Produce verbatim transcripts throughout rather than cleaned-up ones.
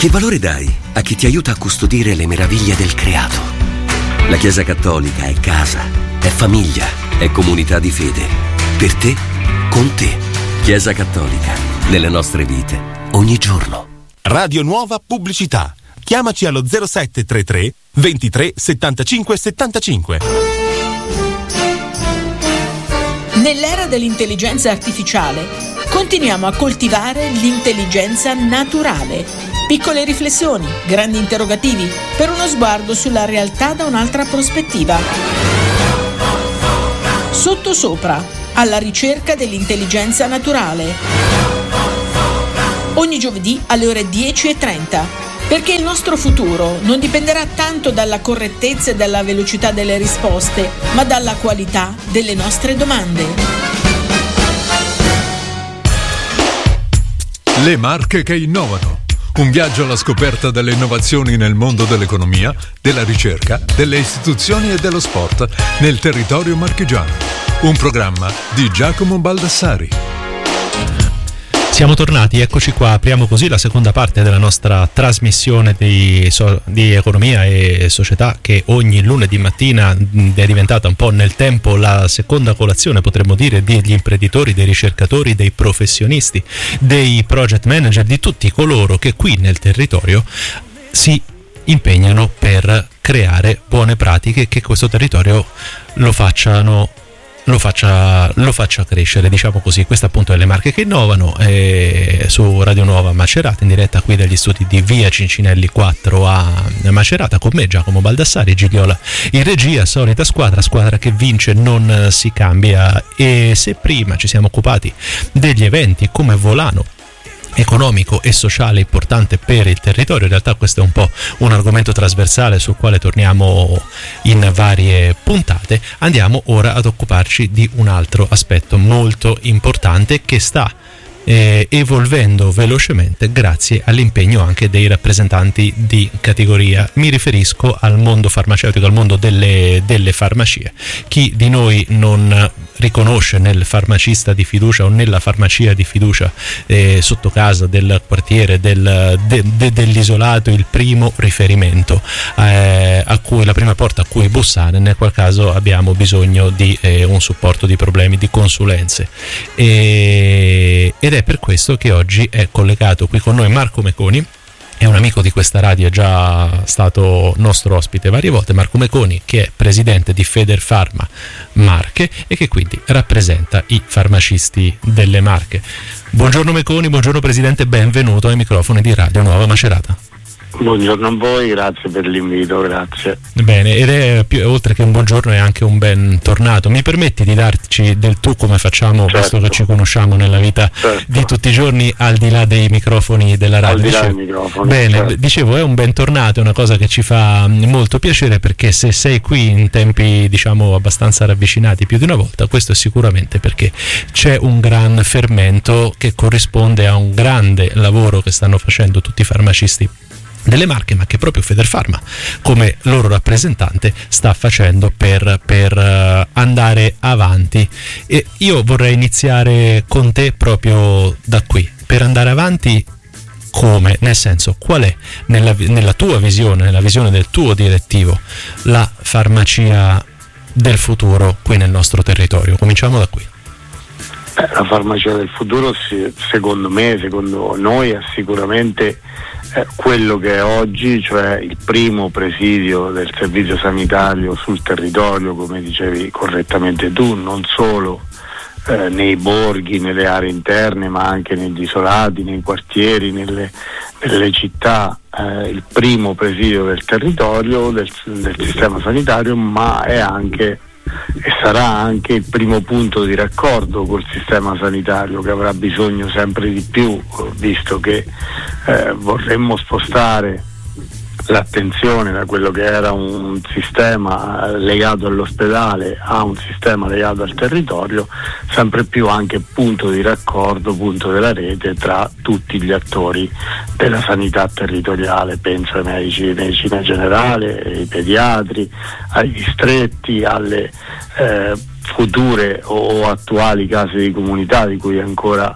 Che valore dai a chi ti aiuta a custodire le meraviglie del creato? La Chiesa Cattolica è casa, è famiglia, è comunità di fede. Per te, con te. Chiesa Cattolica, nelle nostre vite, ogni giorno. Radio Nuova Pubblicità. Chiamaci allo zero sette tre tre ventitré settantacinque settantacinque. Nell'era dell'intelligenza artificiale continuiamo a coltivare l'intelligenza naturale. Piccole riflessioni, grandi interrogativi, per uno sguardo sulla realtà da un'altra prospettiva. Sottosopra, alla ricerca dell'intelligenza naturale. Ogni giovedì alle ore dieci e trenta, perché il nostro futuro non dipenderà tanto dalla correttezza e dalla velocità delle risposte, ma dalla qualità delle nostre domande. Le Marche che innovano. Un viaggio alla scoperta delle innovazioni nel mondo dell'economia, della ricerca, delle istituzioni e dello sport nel territorio marchigiano. Un programma di Giacomo Baldassari. Siamo tornati, eccoci qua, apriamo così la seconda parte della nostra trasmissione di, so, di economia e società, che ogni lunedì mattina è diventata un po' nel tempo la seconda colazione, potremmo dire, degli imprenditori, dei ricercatori, dei professionisti, dei project manager, di tutti coloro che qui nel territorio si impegnano per creare buone pratiche che questo territorio lo facciano Lo faccia, lo faccia crescere, diciamo così. Queste appunto è Le Marche che innovano, eh, su Radio Nuova Macerata, in diretta qui dagli studi di via Cincinelli quattro a Macerata, con me Giacomo Baldassari, Gigliola in regia. Solita squadra, squadra che vince non si cambia. E se prima ci siamo occupati degli eventi come Volano, economico e sociale importante per il territorio, in realtà questo è un po' un argomento trasversale sul quale torniamo in varie puntate. Andiamo ora ad occuparci di un altro aspetto molto importante che sta eh, evolvendo velocemente grazie all'impegno anche dei rappresentanti di categoria. Mi riferisco al mondo farmaceutico, al mondo delle, delle farmacie. Chi di noi non riconosce nel farmacista di fiducia o nella farmacia di fiducia eh, sotto casa, del quartiere, del, de, de, dell'isolato, il primo riferimento eh, a cui, la prima porta a cui bussare nel qual caso abbiamo bisogno di eh, un supporto, di problemi, di consulenze. E, ed è per questo che oggi è collegato qui con noi Marco Meconi. È un amico di questa radio, è già stato nostro ospite varie volte. Marco Meconi, che è presidente di Federfarma Marche e che quindi rappresenta i farmacisti delle Marche. Buongiorno Meconi, buongiorno presidente, benvenuto ai microfoni di Radio Nuova Macerata. Buongiorno a voi, grazie per l'invito, grazie. Bene, ed è più, oltre che un buongiorno è anche un bentornato. Mi permetti di darci del tu, come facciamo, certo, visto che ci conosciamo nella vita, certo, di tutti i giorni, al di là dei microfoni della radio? Al di là dicevo, dei microfoni, bene, certo. Dicevo, è un bentornato, è una cosa che ci fa molto piacere, perché se sei qui in tempi, diciamo, abbastanza ravvicinati più di una volta, questo è sicuramente perché c'è un gran fermento che corrisponde a un grande lavoro che stanno facendo tutti i farmacisti delle Marche, ma che proprio Federfarma, come loro rappresentante, sta facendo per, per uh, andare avanti. E io vorrei iniziare con te proprio da qui. Per andare avanti come? Nel senso, qual è nella, nella tua visione, nella visione del tuo direttivo, la farmacia del futuro qui nel nostro territorio? Cominciamo da qui. Eh, la farmacia del futuro, secondo me, secondo noi, è sicuramente eh, quello che è oggi, cioè il primo presidio del servizio sanitario sul territorio, come dicevi correttamente tu, non solo eh, nei borghi, nelle aree interne, ma anche negli isolati, nei quartieri, nelle, nelle città, eh, il primo presidio del territorio, del, del sistema sanitario, ma è anche e sarà anche il primo punto di raccordo col sistema sanitario, che avrà bisogno sempre di più, visto che eh, vorremmo spostare l'attenzione da quello che era un sistema legato all'ospedale a un sistema legato al territorio, sempre più anche punto di raccordo, punto della rete tra tutti gli attori della sanità territoriale. Penso ai medici di medicina generale, ai pediatri, ai distretti, alle eh, future o attuali case di comunità di cui ancora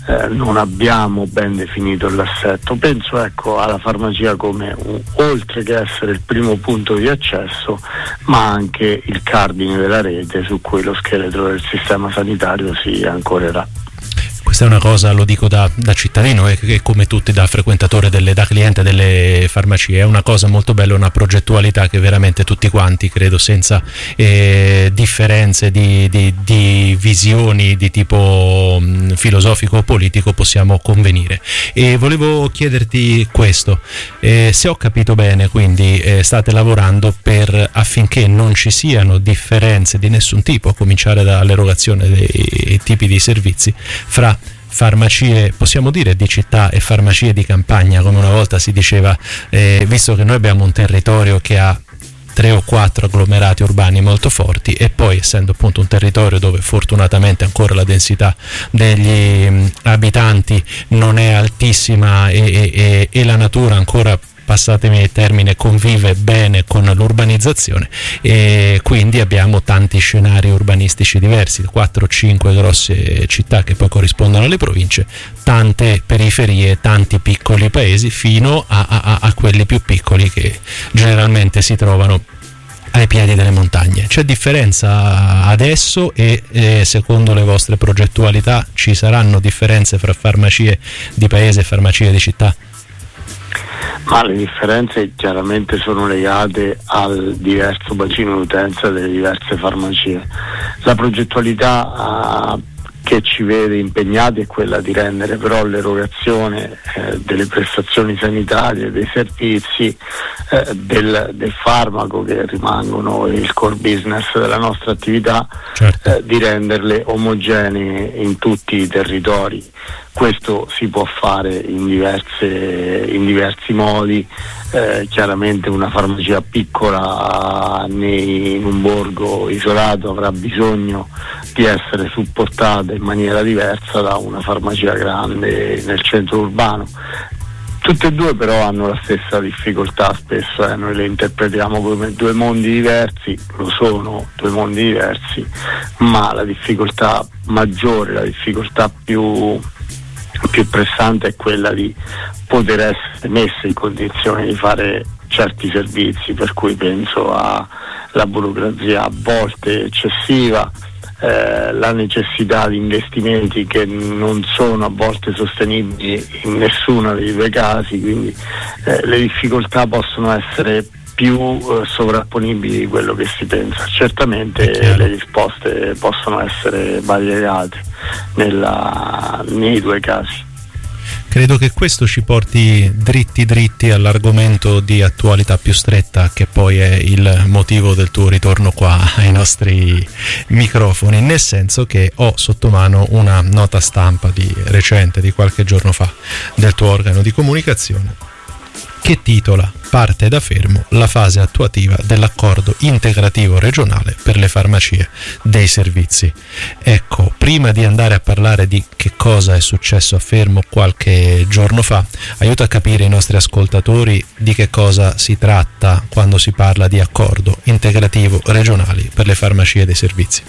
eh, non abbiamo ben definito l'assetto. Penso ecco alla farmacia come un, oltre che essere il primo punto di accesso, ma anche il cardine della rete su cui lo scheletro del sistema sanitario si ancorerà. Questa è una cosa, lo dico da, da cittadino e, e come tutti da frequentatore delle, da cliente delle farmacie, è una cosa molto bella, una progettualità che veramente tutti quanti, credo senza eh, differenze di, di, di visioni di tipo mh, filosofico o politico possiamo convenire. E volevo chiederti questo, eh, se ho capito bene, quindi eh, state lavorando per affinché non ci siano differenze di nessun tipo, a cominciare dall'erogazione dei tipi di servizi fra farmacie, possiamo dire, di città e farmacie di campagna, come una volta si diceva, eh, visto che noi abbiamo un territorio che ha tre o quattro agglomerati urbani molto forti e poi essendo appunto un territorio dove fortunatamente ancora la densità degli mh, abitanti non è altissima e, e, e la natura ancora, passatemi il termine, convive bene con l'urbanizzazione, e quindi abbiamo tanti scenari urbanistici diversi, quattro cinque grosse città che poi corrispondono alle province, tante periferie, tanti piccoli paesi fino a, a, a quelli più piccoli che generalmente si trovano ai piedi delle montagne. C'è differenza adesso e eh, secondo le vostre progettualità ci saranno differenze fra farmacie di paese e farmacie di città? Ma le differenze chiaramente sono legate al diverso bacino d'utenza delle diverse farmacie. La progettualità uh, che ci vede impegnati è quella di rendere però l'erogazione eh, delle prestazioni sanitarie, dei servizi, eh, del, del farmaco, che rimangono il core business della nostra attività, certo. eh, di renderle omogenee in tutti i territori. Questo si può fare in, diverse, in diversi modi. Eh, chiaramente una farmacia piccola nei, in un borgo isolato avrà bisogno di essere supportata in maniera diversa da una farmacia grande nel centro urbano. Tutte e due però hanno la stessa difficoltà, spesso eh, noi le interpretiamo come due mondi diversi, lo sono due mondi diversi, ma la difficoltà maggiore, la difficoltà più più pressante è quella di poter essere messe in condizione di fare certi servizi, per cui penso alla burocrazia a volte eccessiva, eh, la necessità di investimenti che non sono a volte sostenibili in nessuno dei due casi, quindi eh, le difficoltà possono essere più eh, sovrapponibili di quello che si pensa. Certamente le risposte possono essere variegate nella, nei due casi. Credo che questo ci porti dritti dritti all'argomento di attualità più stretta, che poi è il motivo del tuo ritorno qua ai nostri microfoni, nel senso che ho sotto mano una nota stampa di recente, di qualche giorno fa, del tuo organo di comunicazione, che titola "Parte da fermo la fase attuativa dell'accordo integrativo regionale per le farmacie dei servizi". Ecco, prima di andare a parlare di che cosa è successo a Fermo qualche giorno fa, aiuta a capire i nostri ascoltatori di che cosa si tratta quando si parla di accordo integrativo regionale per le farmacie dei servizi.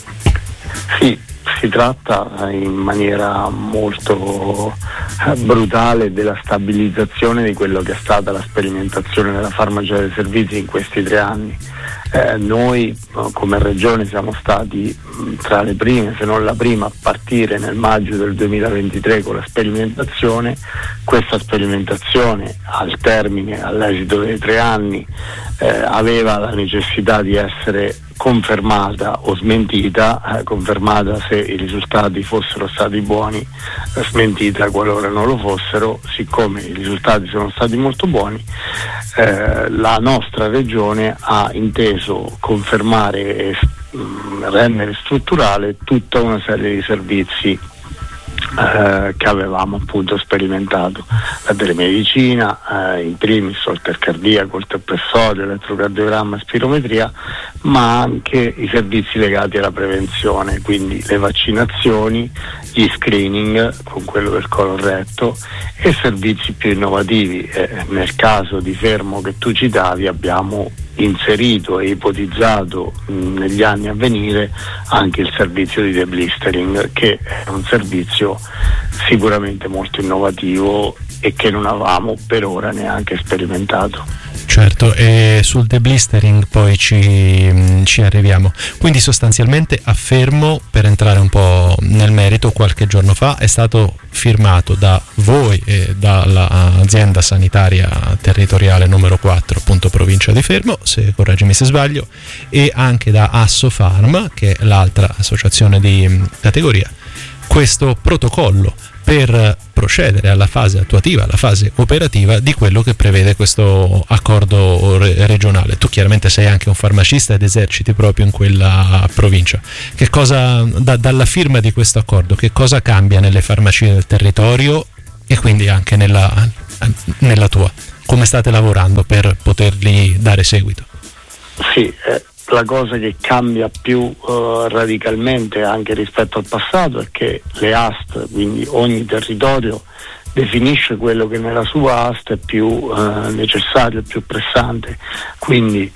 Sì, si tratta in maniera molto brutale della stabilizzazione di quello che è stata la sperimentazione della farmacia dei servizi in questi tre anni. Eh, noi come regione siamo stati tra le prime, se non la prima, a partire nel maggio del duemilaventitré con la sperimentazione. Questa sperimentazione al termine, all'esito dei tre anni, eh, aveva la necessità di essere confermata o smentita, eh, confermata se i risultati fossero stati buoni, eh, smentita qualora non lo fossero. Siccome i risultati sono stati molto buoni, eh, la nostra regione ha inteso confermare e mh, rendere strutturale tutta una serie di servizi Eh, che avevamo appunto sperimentato, la telemedicina, eh, in primis il cardiaco, il pressorio, l'elettrocardiogramma, spirometria, ma anche i servizi legati alla prevenzione, quindi le vaccinazioni, gli screening con quello del colon retto e servizi più innovativi. Eh, nel caso di Fermo che tu citavi abbiamo inserito e ipotizzato mh, negli anni a venire anche il servizio di deblistering, che è un servizio sicuramente molto innovativo e che non avevamo per ora neanche sperimentato. Certo, e sul deblistering poi ci, ci arriviamo. Quindi sostanzialmente affermo, per entrare un po' nel merito, qualche giorno fa è stato firmato da voi e dall'azienda sanitaria territoriale numero quattro, appunto provincia di Fermo, se correggimi se sbaglio, e anche da Assofarm, che è l'altra associazione di categoria, questo protocollo per procedere alla fase attuativa, alla fase operativa di quello che prevede questo accordo re- regionale. Tu chiaramente sei anche un farmacista ed eserciti proprio in quella provincia. Che cosa, da, dalla firma di questo accordo, che cosa cambia nelle farmacie del territorio e quindi anche nella, nella tua? Come state lavorando per potergli dare seguito? Sì, eh. La cosa che cambia più uh, radicalmente anche rispetto al passato è che le A S T, quindi ogni territorio, definisce quello che nella sua A S T è più uh, necessario, più pressante. Quindi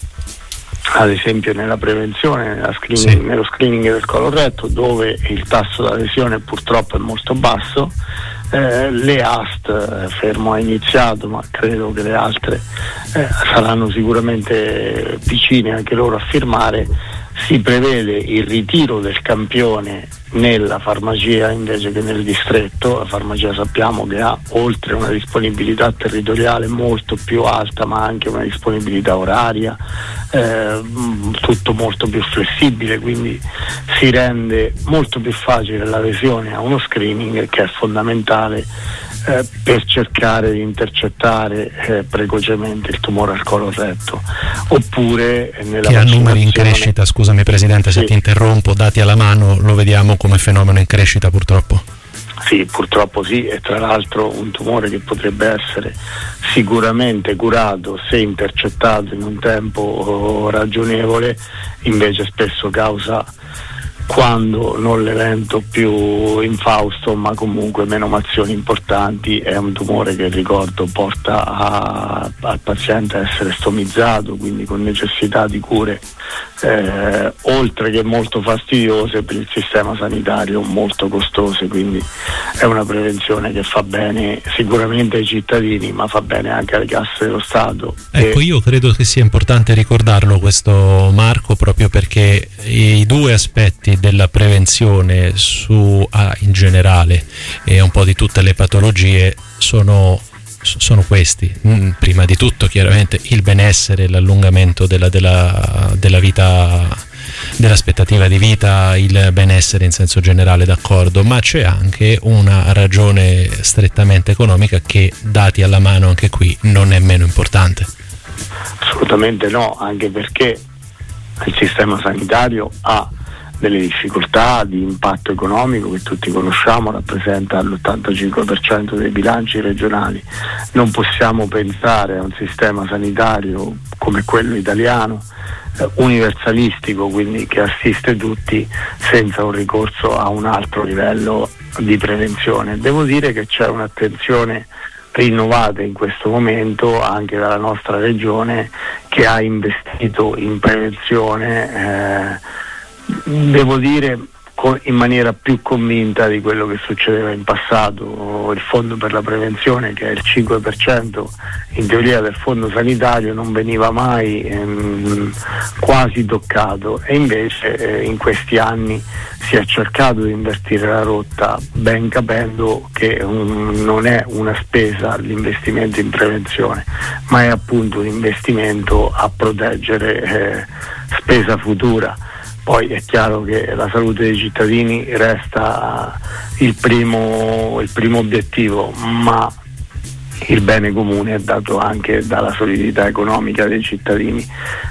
ad esempio nella prevenzione, nella screening, sì. nello screening del colon retto, dove il tasso di adesione purtroppo è molto basso, eh, le A S T, Fermo ha iniziato, ma credo che le altre eh, saranno sicuramente vicine anche loro a firmare, si prevede il ritiro del campione nella farmacia invece che nel distretto. La farmacia sappiamo che ha, oltre una disponibilità territoriale molto più alta, ma anche una disponibilità oraria, eh, tutto molto più flessibile, quindi si rende molto più facile l'adesione a uno screening che è fondamentale eh, per cercare di intercettare eh, precocemente il tumore al colon retto. Oppure nella che ha numeri in crescita, scusami Presidente se sì. ti interrompo, dati alla mano lo vediamo come fenomeno in crescita purtroppo. Sì, purtroppo sì, e tra l'altro un tumore che potrebbe essere sicuramente curato se intercettato in un tempo ragionevole, invece spesso causa, quando non l'evento più infausto, ma comunque menomazioni importanti. È un tumore che, ricordo, porta a, al paziente a essere stomizzato, quindi con necessità di cure eh, oltre che molto fastidiose per il sistema sanitario, molto costose. Quindi è una prevenzione che fa bene sicuramente ai cittadini, ma fa bene anche alle casse dello Stato. Ecco, e... io credo che sia importante ricordarlo questo, Marco, proprio perché i due aspetti della prevenzione su ah, in generale e un po' di tutte le patologie sono, sono questi. Mm, prima di tutto chiaramente il benessere, l'allungamento della, della, della vita, dell'aspettativa di vita, il benessere in senso generale, d'accordo, ma c'è anche una ragione strettamente economica che, dati alla mano anche qui, non è meno importante. Assolutamente no, anche perché il sistema sanitario ha delle difficoltà di impatto economico che tutti conosciamo, rappresenta l'ottantacinque per cento dei bilanci regionali. Non possiamo pensare a un sistema sanitario come quello italiano, eh, universalistico, quindi che assiste tutti, senza un ricorso a un altro livello di prevenzione. Devo dire che c'è un'attenzione rinnovata in questo momento anche dalla nostra regione, che ha investito in prevenzione, eh, devo dire in maniera più convinta di quello che succedeva in passato. Il fondo per la prevenzione, che è il cinque per cento in teoria del fondo sanitario, non veniva mai ehm, quasi toccato, e invece eh, in questi anni si è cercato di invertire la rotta, ben capendo che un, non è una spesa l'investimento in prevenzione, ma è appunto un investimento a proteggere eh, spesa futura. Poi è chiaro che la salute dei cittadini resta il primo, il primo obiettivo, ma il bene comune è dato anche dalla solidità economica dei cittadini.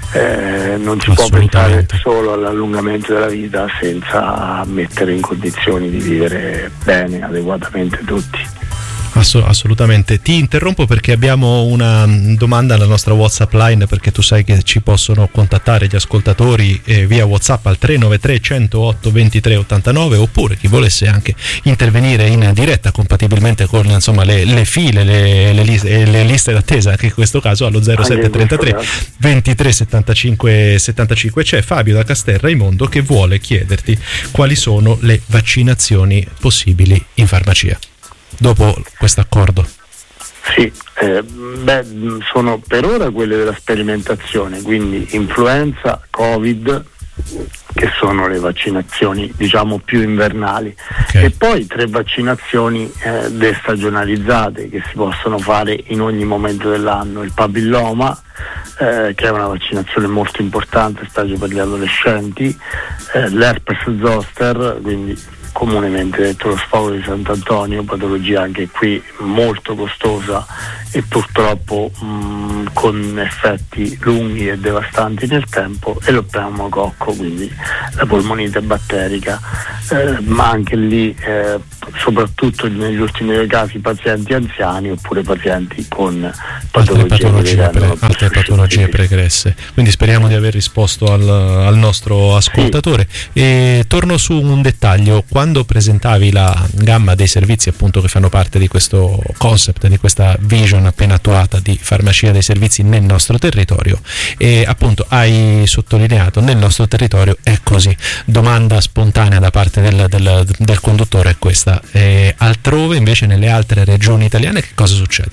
Eh, non si può pensare solo all'allungamento della vita senza mettere in condizioni di vivere bene, adeguatamente tutti. Ass- assolutamente. Ti interrompo perché abbiamo una domanda alla nostra WhatsApp line, perché tu sai che ci possono contattare gli ascoltatori eh, via WhatsApp al tre nove tre, uno zero otto, due tre otto nove, oppure chi volesse anche intervenire in diretta compatibilmente con insomma le, le file, le, le, liste, le liste d'attesa, anche in questo caso allo zero sette trentatré ventitré settantacinque settantacinque. C'è Fabio da Castel Raimondo che vuole chiederti quali sono le vaccinazioni possibili in farmacia dopo questo accordo. Sì, eh, beh, sono per ora quelle della sperimentazione, quindi influenza, Covid, che sono le vaccinazioni diciamo più invernali, okay. E poi tre vaccinazioni eh, destagionalizzate che si possono fare in ogni momento dell'anno: il papilloma, eh, che è una vaccinazione molto importante, stagio per gli adolescenti, eh, l'herpes zoster, quindi comunemente detto lo sfogo di Sant'Antonio, patologia anche qui molto costosa e purtroppo mh, con effetti lunghi e devastanti nel tempo, e lo pneumococco, quindi la polmonite batterica, eh, ma anche lì eh, soprattutto negli ultimi due casi pazienti anziani oppure pazienti con patologie, altre patologie, pre- altre patologie pregresse. Quindi speriamo di aver risposto al, al nostro ascoltatore. Sì. E torno su un dettaglio: quando presentavi la gamma dei servizi appunto che fanno parte di questo concept, di questa vision appena attuata di farmacia dei servizi nel nostro territorio, e appunto hai sottolineato nel nostro territorio è così, domanda spontanea da parte del, del, del conduttore è questa. E altrove invece, nelle altre regioni italiane, che cosa succede?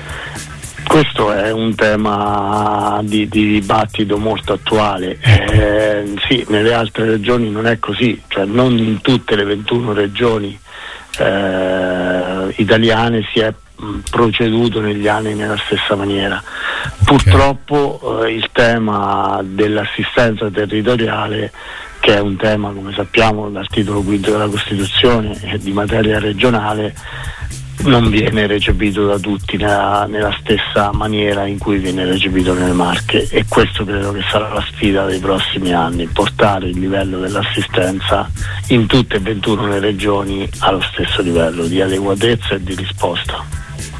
Questo è un tema di, di dibattito molto attuale. Eh, sì, nelle altre regioni non è così, cioè non in tutte le ventuno regioni eh, italiane si è proceduto negli anni nella stessa maniera. Purtroppo eh, il tema dell'assistenza territoriale, che è un tema, come sappiamo, dal titolo quinto della Costituzione e di materia regionale, non viene recepito da tutti nella, nella stessa maniera in cui viene recepito nelle Marche, e questo credo che sarà la sfida dei prossimi anni: portare il livello dell'assistenza in tutte e ventuno le regioni allo stesso livello di adeguatezza e di risposta.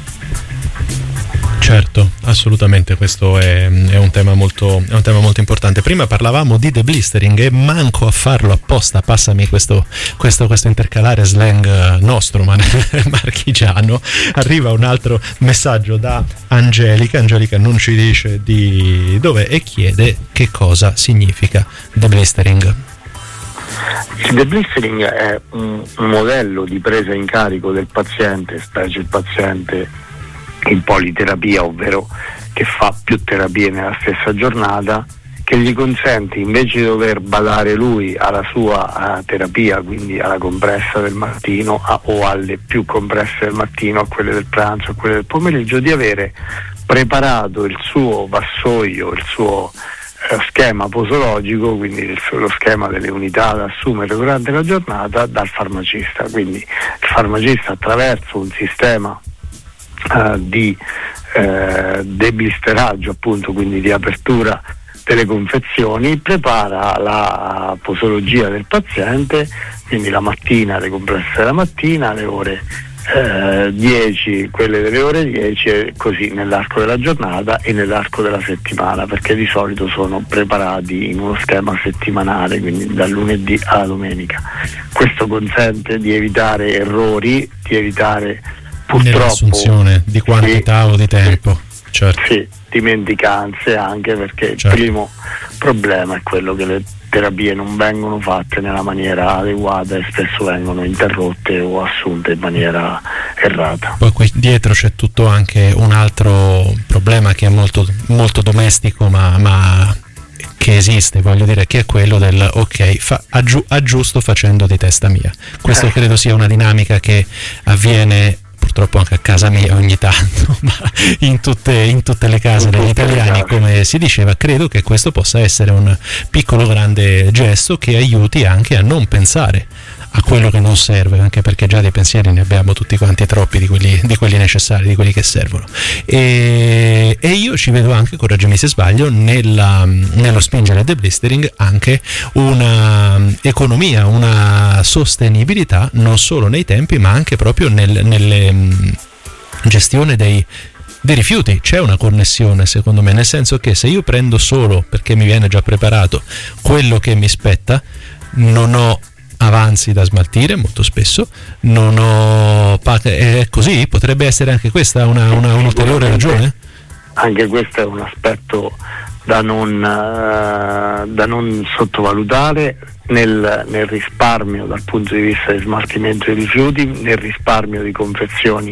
Certo, assolutamente, questo è, è, un tema molto, è un tema molto importante. Prima parlavamo di deblistering e manco a farlo apposta, passami questo, questo, questo intercalare slang nostro ma marchigiano. Arriva un altro messaggio da Angelica. Angelica non ci dice di dove e chiede che cosa significa deblistering. Il deblistering è un, un modello di presa in carico del paziente, specie il paziente in politerapia, ovvero che fa più terapie nella stessa giornata, che gli consente, invece di dover badare lui alla sua uh, terapia, quindi alla compressa del mattino a, o alle più compresse del mattino, a quelle del pranzo, a quelle del pomeriggio, di avere preparato il suo vassoio, il suo uh, schema posologico, quindi il, lo schema delle unità da assumere durante la giornata, dal farmacista. Quindi il farmacista, attraverso un sistema Uh, di uh, deblisteraggio, appunto, quindi di apertura delle confezioni, prepara la posologia del paziente, quindi la mattina, le compresse della mattina, le ore uh, dieci, quelle delle ore dieci, e così nell'arco della giornata e nell'arco della settimana, perché di solito sono preparati in uno schema settimanale, quindi dal lunedì alla domenica. Questo consente di evitare errori, di evitare nell'assunzione di quantità sì, o di tempo, certo. Sì, dimenticanze anche, perché certo. Il primo problema è quello che le terapie non vengono fatte nella maniera adeguata e spesso vengono interrotte o assunte in maniera errata. Poi qui dietro c'è tutto anche un altro problema che è molto, molto domestico, ma, ma che esiste, voglio dire, che è quello del ok, fa, aggiu, aggiusto facendo di testa mia. Questo eh. credo sia una dinamica che avviene purtroppo anche a casa mia ogni tanto, ma in tutte, in tutte le case degli italiani, come si diceva. Credo che questo possa essere un piccolo grande gesto che aiuti anche a non pensare a quello che non serve, anche perché già dei pensieri ne abbiamo tutti quanti troppi, di quelli, di quelli necessari, di quelli che servono. E, e io ci vedo anche, correggimi se sbaglio, nella, nello spingere il deblistering anche una economia, una sostenibilità, non solo nei tempi ma anche proprio nel, nelle gestione dei, dei rifiuti. C'è una connessione secondo me, nel senso che se io prendo solo, perché mi viene già preparato, quello che mi spetta, non ho avanzi da smaltire molto spesso, non ho è così, potrebbe essere anche questa una, una, un'ulteriore ragione? Anche questo è un aspetto da non, uh, da non sottovalutare nel, nel risparmio dal punto di vista di smaltimento dei rifiuti, nel risparmio di confezioni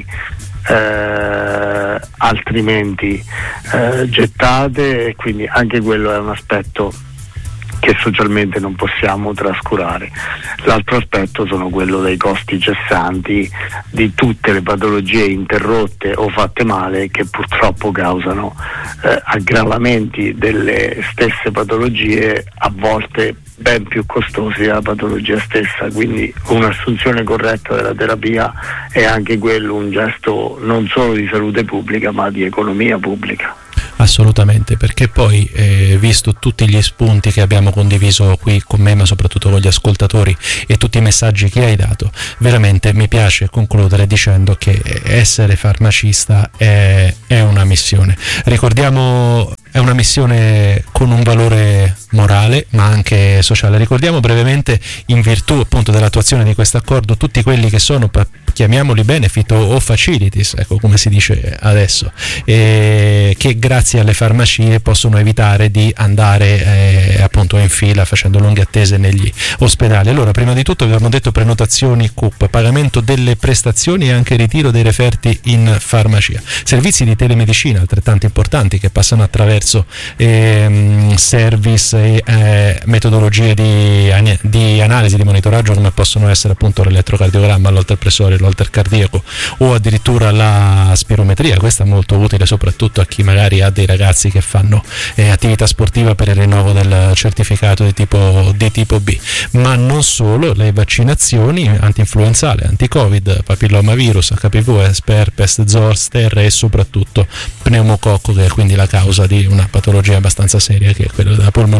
eh, altrimenti eh, gettate, e quindi anche quello è un aspetto che socialmente non possiamo trascurare. L'altro aspetto sono quello dei costi cessanti di tutte le patologie interrotte o fatte male, che purtroppo causano eh, aggravamenti delle stesse patologie, a volte ben più costosi della patologia stessa. Quindi un'assunzione corretta della terapia è anche quello un gesto non solo di salute pubblica ma di economia pubblica. Assolutamente, perché poi eh, visto tutti gli spunti che abbiamo condiviso qui con me, ma soprattutto con gli ascoltatori, e tutti i messaggi che hai dato, veramente mi piace concludere dicendo che essere farmacista è, è una missione. Ricordiamo, è una missione con un valore morale ma anche sociale. Ricordiamo brevemente, in virtù appunto dell'attuazione di questo accordo, tutti quelli che sono, chiamiamoli benefit o facilities, ecco come si dice adesso, eh, che grazie alle farmacie possono evitare di andare eh, appunto in fila facendo lunghe attese negli ospedali. Allora, prima di tutto abbiamo detto prenotazioni C U P, pagamento delle prestazioni e anche ritiro dei referti in farmacia, servizi di telemedicina altrettanto importanti che passano attraverso ehm, service e eh, metodologie di, di analisi, di monitoraggio, come possono essere appunto l'elettrocardiogramma, l'oltrapressore, l'holter cardiaco o addirittura la spirometria. Questa è molto utile soprattutto a chi magari ha dei ragazzi che fanno eh, attività sportiva per il rinnovo del certificato di tipo, di tipo B, ma non solo, le vaccinazioni antinfluenzale, anti-covid, papillomavirus, H P V, herpes, zoster e soprattutto pneumococco, che è quindi la causa di una patologia abbastanza seria, che è quella della polmonite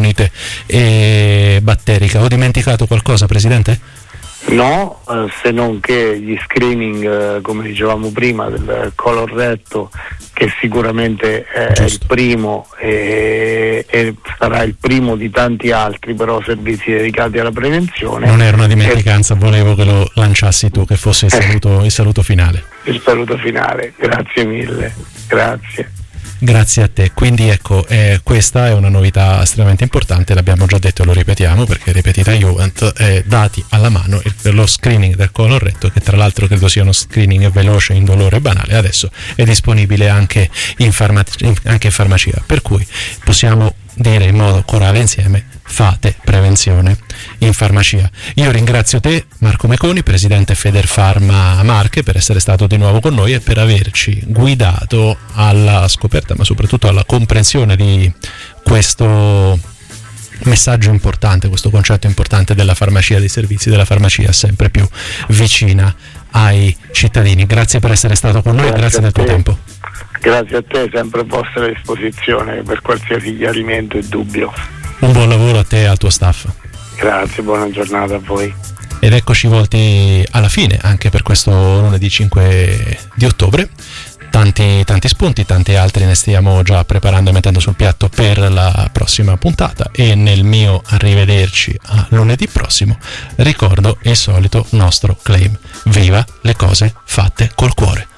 e batterica. Ho dimenticato qualcosa, Presidente? No, eh, se non che gli screening, eh, come dicevamo prima, del colon retto, che sicuramente è Giusto. il primo e, e sarà il primo di tanti altri però servizi dedicati alla prevenzione. Non era una dimenticanza, e... volevo che lo lanciassi tu, che fosse il saluto, il saluto finale. Il saluto finale, grazie mille, grazie. Grazie a te. Quindi ecco, eh, questa è una novità estremamente importante, l'abbiamo già detto e lo ripetiamo perché ripetita Juvent, eh, dati alla mano il, lo screening del colon retto, che tra l'altro credo sia uno screening veloce, indolore e banale, adesso è disponibile anche in, farma- in, anche in farmacia, per cui possiamo dire in modo corale insieme: fate prevenzione in farmacia. Io ringrazio te, Marco Meconi, presidente Federfarma Marche, per essere stato di nuovo con noi e per averci guidato alla scoperta ma soprattutto alla comprensione di questo messaggio importante, questo concetto importante della farmacia, dei servizi della farmacia sempre più vicina ai cittadini. Grazie per essere stato con noi, grazie, grazie del tuo tempo. Grazie a te, sempre a vostra disposizione per qualsiasi chiarimento e dubbio. Un buon lavoro a te e al tuo staff. Grazie, buona giornata a voi. Ed eccoci volti alla fine anche per questo lunedì cinque di ottobre. Tanti, tanti spunti, tanti altri ne stiamo già preparando e mettendo sul piatto per la prossima puntata, e nel mio arrivederci a lunedì prossimo ricordo il solito nostro claim: viva le cose fatte col cuore.